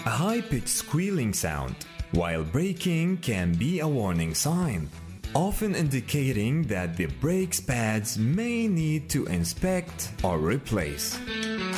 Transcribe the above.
A high-pitched squealing sound while braking can be a warning sign, often indicating that the brakes pads may need to inspect or replace.